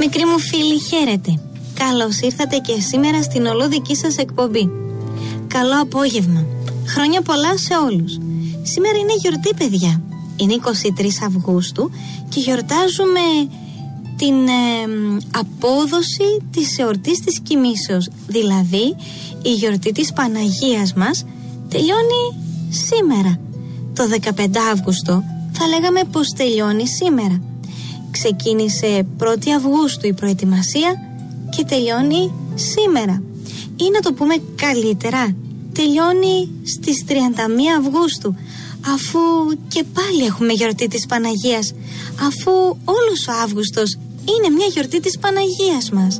Μικροί μου φίλοι, χαίρετε. Καλώς ήρθατε και σήμερα στην ολόδική σας εκπομπή. Καλό απόγευμα. Χρόνια πολλά σε όλους. Σήμερα είναι γιορτή, παιδιά. Είναι 23 Αυγούστου και γιορτάζουμε την απόδοση της εορτής της Κοιμήσεως. Δηλαδή η γιορτή της Παναγίας μας τελειώνει σήμερα. Το 15 Αύγουστο θα λέγαμε πως τελειώνει σήμερα. Ξεκίνησε 1η Αυγούστου η προετοιμασία και τελειώνει σήμερα. Ή να το πούμε καλύτερα, τελειώνει στις 31 Αυγούστου, αφού και πάλι έχουμε γιορτή της Παναγίας, αφού όλος ο Αύγουστος είναι μια γιορτή της Παναγίας μας.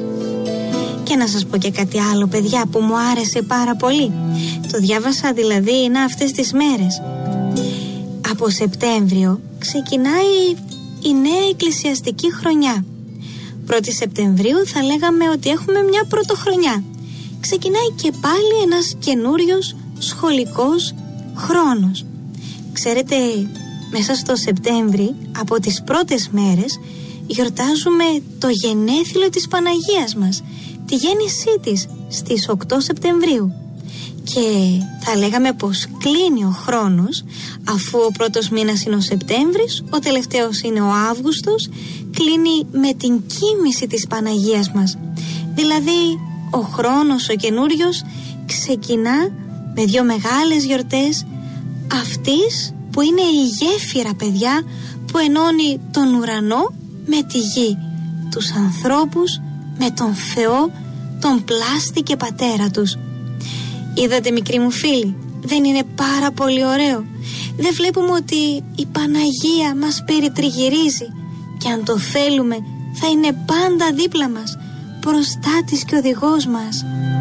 Και να σας πω και κάτι άλλο, παιδιά, που μου άρεσε πάρα πολύ. Το διάβασα δηλαδή αυτές τις μέρες. Από Σεπτέμβριο ξεκινάει η νέα εκκλησιαστική χρονιά. 1η Σεπτεμβρίου θα λέγαμε ότι έχουμε μια πρωτοχρονιά. Ξεκινάει και πάλι ένας καινούριος σχολικός χρόνος. Ξέρετε, μέσα στο Σεπτέμβρη, από τις πρώτες μέρες, γιορτάζουμε το γενέθλιο της Παναγίας μας, τη γέννησή της στις 8 Σεπτεμβρίου. Και θα λέγαμε πως κλείνει ο χρόνος, αφού ο πρώτος μήνας είναι ο Σεπτέμβρης, ο τελευταίος είναι ο Αύγουστος, κλείνει με την κοίμηση της Παναγίας μας. Δηλαδή ο χρόνος ο καινούριος ξεκινά με δύο μεγάλες γιορτές, αυτής που είναι η γέφυρα, παιδιά, που ενώνει τον ουρανό με τη γη, τους ανθρώπους με τον Θεό, τον πλάστη και πατέρα τους. Είδατε, μικροί μου φίλοι, δεν είναι πάρα πολύ ωραίο? Δεν βλέπουμε ότι η Παναγία μας περιτριγυρίζει και αν το θέλουμε θα είναι πάντα δίπλα μας, προστάτης και οδηγός μας.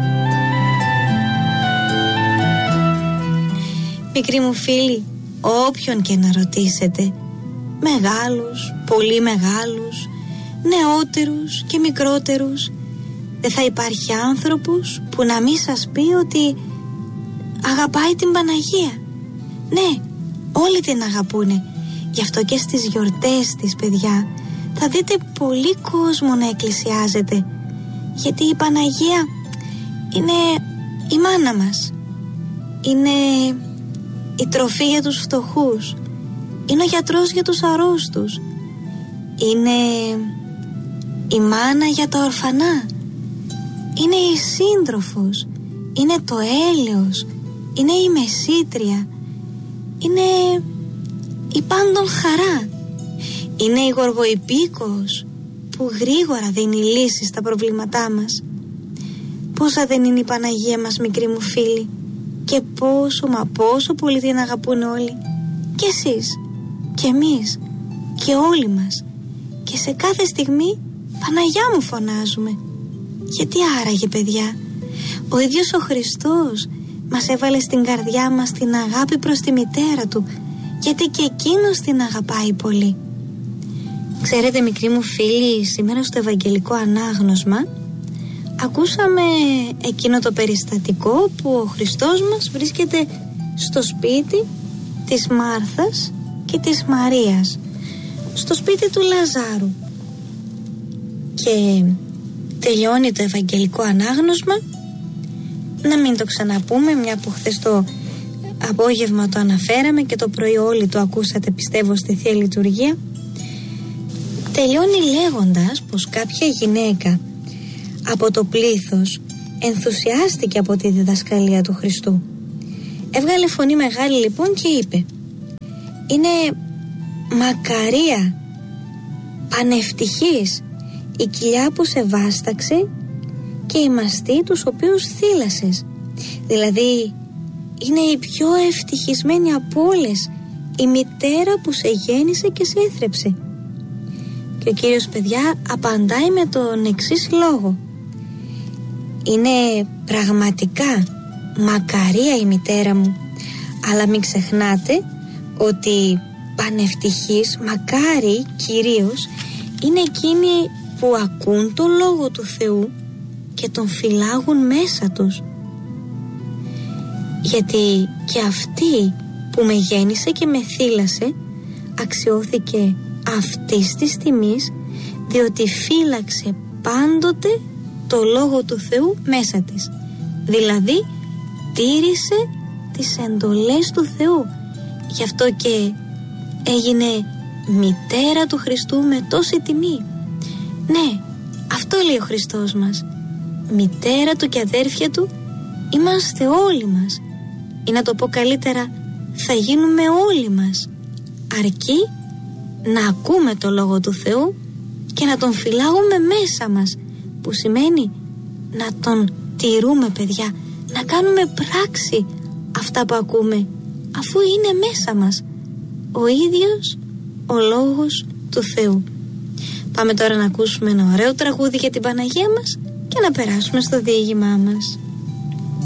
Μικροί μου φίλοι, όποιον και να ρωτήσετε, μεγάλους, πολύ μεγάλους, νεότερους και μικρότερους, δεν θα υπάρχει άνθρωπος που να μην σας πει ότι αγαπάει την Παναγία. Ναι, όλοι την αγαπούνε. Γι' αυτό και στις γιορτές της, παιδιά, θα δείτε πολύ κόσμο να εκκλησιάζεται. Γιατί η Παναγία είναι η μάνα μας. Είναι η τροφή για τους φτωχούς. Είναι ο γιατρός για τους αρρώστους. Είναι η μάνα για τα ορφανά. Είναι η σύντροφος. Είναι το έλεος. Είναι η μεσήτρια. Είναι η πάντων χαρά. Είναι η γοργοϊπίκος που γρήγορα δίνει λύσεις στα προβλήματά μας. Πόσα δεν είναι η Παναγία μας, μικροί μου φίλοι, και πόσο μα πόσο πολύ την αγαπούν όλοι. Και εσείς και εμείς και όλοι μας. Και σε κάθε στιγμή Παναγιά μου φωνάζουμε. Γιατί άραγε, παιδιά? Ο ίδιος ο Χριστός μας έβαλε στην καρδιά μας την αγάπη προς τη μητέρα του, γιατί και εκείνος την αγαπάει πολύ. Ξέρετε, μικροί μου φίλοι, σήμερα στο Ευαγγελικό Ανάγνωσμα ακούσαμε εκείνο το περιστατικό που ο Χριστός μας βρίσκεται στο σπίτι της Μάρθας και της Μαρίας, στο σπίτι του Λαζάρου, και τελειώνει το Ευαγγελικό Ανάγνωσμα. Να μην το ξαναπούμε, μια που χθες το απόγευμα το αναφέραμε και το πρωί όλοι το ακούσατε, πιστεύω, στη Θεία Λειτουργία. Τελειώνει λέγοντας πως κάποια γυναίκα από το πλήθος ενθουσιάστηκε από τη διδασκαλία του Χριστού. Έβγαλε φωνή μεγάλη λοιπόν και είπε: «Είναι μακαρία, πανευτυχής η κοιλιά που σε βάσταξε και οι μαστοί τους οποίους θύλασες». Δηλαδή είναι η πιο ευτυχισμένη από όλες η μητέρα που σε γέννησε και σε έθρεψε. Και ο Κύριος, παιδιά, απαντάει με τον εξής λόγο: είναι πραγματικά μακαρία η μητέρα μου, αλλά μην ξεχνάτε ότι πανευτυχής, μακάρι κυρίως, είναι εκείνοι που ακούν το λόγο του Θεού και τον φυλάγουν μέσα τους. Γιατί και αυτή που με γέννησε και με θύλασε αξιώθηκε αυτής της τιμής διότι φύλαξε πάντοτε το Λόγο του Θεού μέσα της. Δηλαδή τήρησε τις εντολές του Θεού. Γι' αυτό και έγινε μητέρα του Χριστού με τόση τιμή. Ναι, αυτό λέει ο Χριστός μας. Μητέρα του και αδέρφια του είμαστε όλοι μας. Ή να το πω καλύτερα, θα γίνουμε όλοι μας, αρκεί να ακούμε το Λόγο του Θεού και να τον φυλάγουμε μέσα μας, που σημαίνει να τον τηρούμε, παιδιά, να κάνουμε πράξη αυτά που ακούμε, αφού είναι μέσα μας ο ίδιος ο Λόγος του Θεού. Πάμε τώρα να ακούσουμε ένα ωραίο τραγούδι για την Παναγία μας και να περάσουμε στο διήγημά μας.